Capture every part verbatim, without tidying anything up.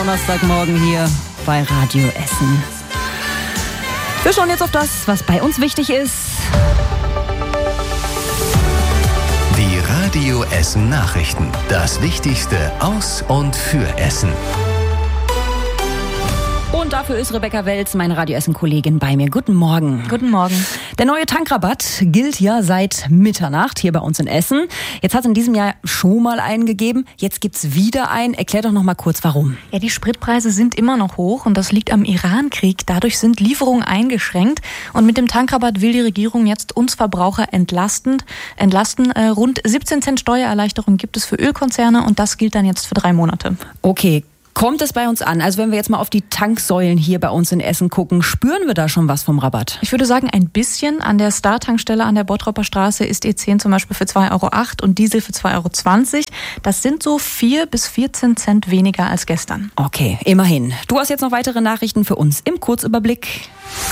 Donnerstagmorgen hier bei Radio Essen. Wir schauen jetzt auf das, was bei uns wichtig ist. Die Radio Essen Nachrichten. Das Wichtigste aus und für Essen. Und dafür ist Rebecca Welz, meine Radio Essen-Kollegin, bei mir. Guten Morgen. Guten Morgen. Der neue Tankrabatt gilt ja seit Mitternacht hier bei uns in Essen. Jetzt hat es in diesem Jahr schon mal einen gegeben. Jetzt gibt's wieder einen. Erklär doch noch mal kurz, warum. Ja, die Spritpreise sind immer noch hoch und das liegt am Iran-Krieg. Dadurch sind Lieferungen eingeschränkt. Und mit dem Tankrabatt will die Regierung jetzt uns Verbraucher entlastend, entlasten. Äh, rund siebzehn Cent Steuererleichterung gibt es für Ölkonzerne und das gilt dann jetzt für drei Monate. Okay. Kommt es bei uns an? Also wenn wir jetzt mal auf die Tanksäulen hier bei uns in Essen gucken, spüren wir da schon was vom Rabatt? Ich würde sagen, ein bisschen. An der Star-Tankstelle an der Bottropper Straße ist E zehn zum Beispiel für zwei Euro acht und Diesel für zwei Euro zwanzig. Das sind so vier bis vierzehn Cent weniger als gestern. Okay, immerhin. Du hast jetzt noch weitere Nachrichten für uns im Kurzüberblick.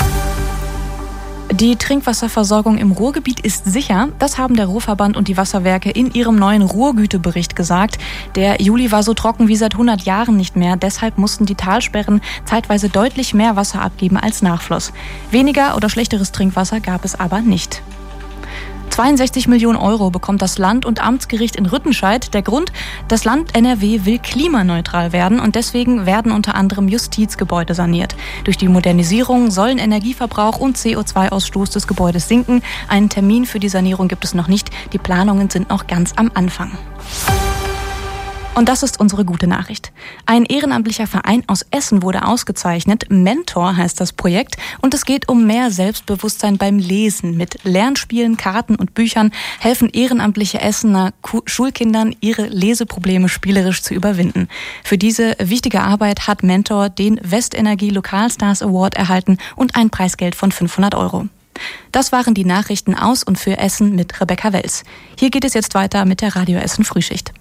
Die Trinkwasserversorgung im Ruhrgebiet ist sicher. Das haben der Ruhrverband und die Wasserwerke in ihrem neuen Ruhrgütebericht gesagt. Der Juli war so trocken wie seit hundert Jahren nicht mehr. Deshalb mussten die Talsperren zeitweise deutlich mehr Wasser abgeben als Nachfluss. Weniger oder schlechteres Trinkwasser gab es aber nicht. zweiundsechzig Millionen Euro bekommt das Land- und Amtsgericht in Rüttenscheid. Der Grund, das Land N R W will klimaneutral werden und deswegen werden unter anderem Justizgebäude saniert. Durch die Modernisierung sollen Energieverbrauch und C O zwei Ausstoß des Gebäudes sinken. Einen Termin für die Sanierung gibt es noch nicht. Die Planungen sind noch ganz am Anfang. Und das ist unsere gute Nachricht. Ein ehrenamtlicher Verein aus Essen wurde ausgezeichnet. Mentor heißt das Projekt. Und es geht um mehr Selbstbewusstsein beim Lesen. Mit Lernspielen, Karten und Büchern helfen ehrenamtliche Essener Schulkindern, ihre Leseprobleme spielerisch zu überwinden. Für diese wichtige Arbeit hat Mentor den Westenergie Lokalstars Award erhalten und ein Preisgeld von fünfhundert Euro. Das waren die Nachrichten aus und für Essen mit Rebecca Welz. Hier geht es jetzt weiter mit der Radio Essen Frühschicht.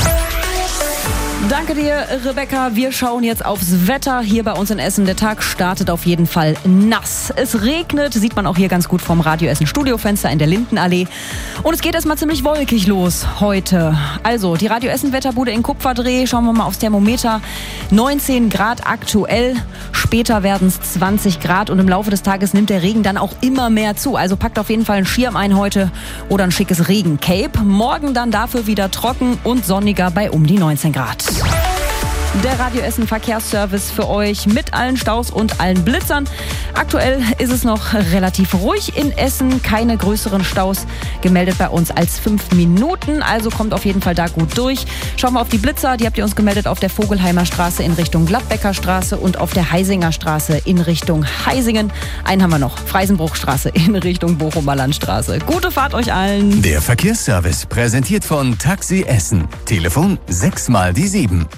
Danke dir, Rebecca. Wir schauen jetzt aufs Wetter hier bei uns in Essen. Der Tag startet auf jeden Fall nass. Es regnet, sieht man auch hier ganz gut vom Radio Essen Studiofenster in der Lindenallee. Und es geht erstmal ziemlich wolkig los heute. Also, die Radio Essen Wetterbude in Kupferdreh. Schauen wir mal aufs Thermometer. neunzehn Grad aktuell. Später werden es zwanzig Grad und im Laufe des Tages nimmt der Regen dann auch immer mehr zu. Also packt auf jeden Fall einen Schirm ein heute oder ein schickes Regencape. Morgen dann dafür wieder trocken und sonniger bei um die neunzehn Grad. Der Radio Essen Verkehrsservice für euch mit allen Staus und allen Blitzern. Aktuell ist es noch relativ ruhig in Essen. Keine größeren Staus gemeldet bei uns als fünf Minuten. Also kommt auf jeden Fall da gut durch. Schauen wir auf die Blitzer. Die habt ihr uns gemeldet auf der Vogelheimer Straße in Richtung Gladbecker Straße und auf der Heisinger Straße in Richtung Heisingen. Einen haben wir noch. Freisenbruchstraße in Richtung Bochumer Landstraße. Gute Fahrt euch allen. Der Verkehrsservice präsentiert von Taxi Essen. Telefon sechs mal die sieben.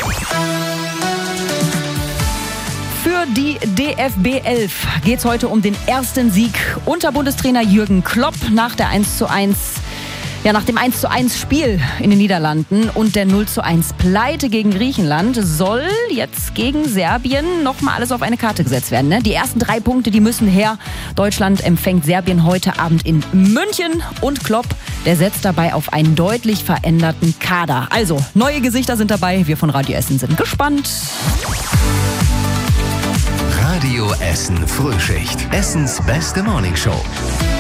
Für die D F B elf geht es heute um den ersten Sieg unter Bundestrainer Jürgen Klopp nach der eins zu eins, ja, nach dem eins zu eins Spiel in den Niederlanden und der null zu eins Pleite gegen Griechenland soll jetzt gegen Serbien nochmal alles auf eine Karte gesetzt werden. Ne? Die ersten drei Punkte, die müssen her. Deutschland empfängt Serbien heute Abend in München und Klopp, der setzt dabei auf einen deutlich veränderten Kader. Also, neue Gesichter sind dabei. Wir von Radio Essen sind gespannt. Radio Essen Frühschicht. Essens beste Morningshow.